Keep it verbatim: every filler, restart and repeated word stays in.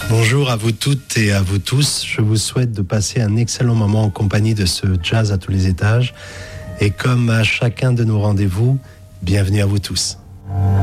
Bonjour à vous toutes et à vous tous. Je vous souhaite de passer un excellent moment en compagnie de ce jazz à tous les étages. Et comme à chacun de nos rendez-vous, bienvenue à vous tous.